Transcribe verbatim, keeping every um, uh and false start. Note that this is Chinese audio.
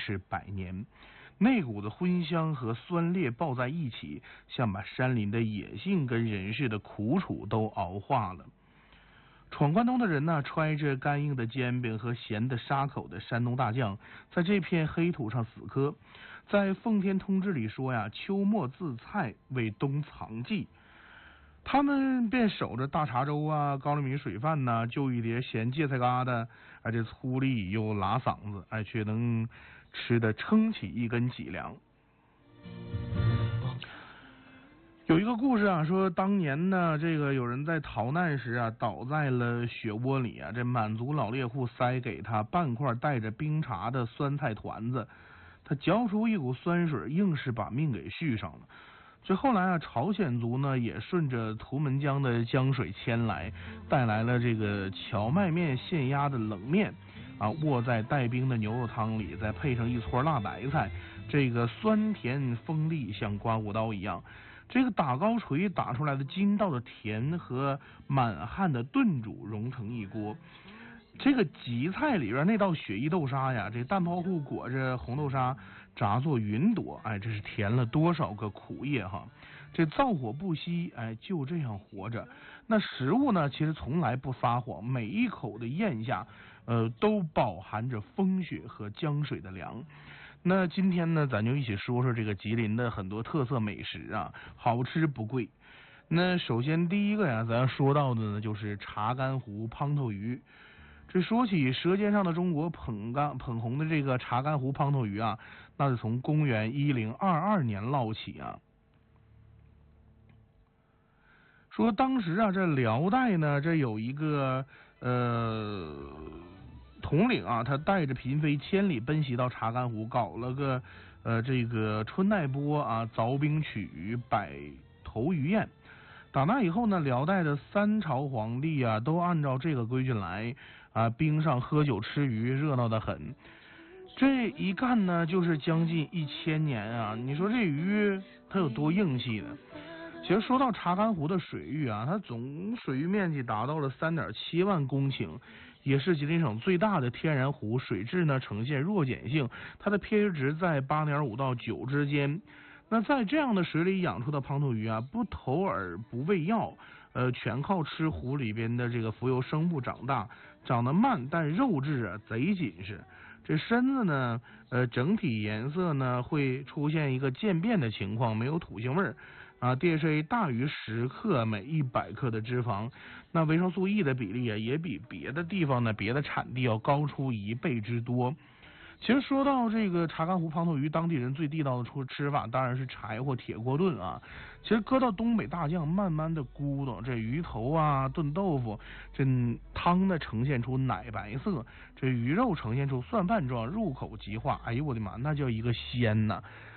世百年。那股子荤香和酸烈抱在一起，像把山林的野性跟人世的苦楚都熬化了。闯关东的人呢，揣着干硬的煎饼和咸的沙口的山东大酱，在这片黑土上死磕。在《奉天通志》里说呀，秋末自菜为冬藏剂。他们便守着大碴粥啊、高粱米水饭呐、就一碟咸芥菜疙瘩，而且粗粝又拉嗓子，哎，却能吃得撑起一根脊梁。有一个故事啊，说当年呢，这个有人在逃难时啊，倒在了雪窝里啊，这满族老猎户塞给他半块带着冰碴的酸菜团子，他嚼出一股酸水，硬是把命给续上了。这后来啊，朝鲜族呢也顺着图们江的江水迁来，带来了这个荞麦面现压的冷面啊，卧在带冰的牛肉汤里，再配上一撮辣白菜，这个酸甜锋利，像刮胡刀一样。这个打高锤打出来的筋道的甜和满汉的炖煮融成一锅。这个荠菜里边那道雪衣豆沙呀，这蛋泡糊裹着红豆沙炸作云朵，哎，这是填了多少个苦夜哈！这灶火不息，哎，就这样活着。那食物呢，其实从来不撒谎，每一口的咽下，呃，都饱含着风雪和江水的凉。那今天呢，咱就一起说说这个吉林的很多特色美食啊，好吃不贵。那首先第一个呀，咱说到的呢就是查干湖胖头鱼。这说起舌尖上的中国捧干捧红的这个查干湖胖头鱼啊，那是从公元一零二二年烙起啊。说当时啊，这辽代呢，这有一个呃统领啊，他带着嫔妃千里奔袭到查干湖，搞了个呃这个春奈波啊，凿冰取鱼，百头鱼宴。打那以后呢，辽代的三朝皇帝啊，都按照这个规矩来啊，冰上喝酒吃鱼，热闹得很。这一干呢，就是将近一千年啊！你说这鱼它有多硬气呢？其实说到查干湖的水域啊，它总水域面积达到了三点七万公顷，也是吉林省最大的天然湖，水质呢呈现弱碱性，它的 pH 值在八点五到九之间。那在这样的水里养出的胖头鱼啊，不投饵不喂药，呃，全靠吃湖里边的这个浮游生物长大，长得慢，但肉质啊贼紧实。这身子呢，呃，整体颜色呢会出现一个渐变的情况，没有土腥味儿啊。D H A 大于十克每一百克的脂肪，那维生素 E 的比例啊，也比别的地方呢别的产地要高出一倍之多。其实说到这个查干湖胖头鱼，当地人最地道的出吃法当然是柴火铁锅炖啊。其实搁到东北大酱，慢慢的咕咚，这鱼头啊炖豆腐，这汤呢呈现出奶白色，这鱼肉呈现出蒜瓣状，入口即化。哎呦我的妈，那叫一个鲜呐！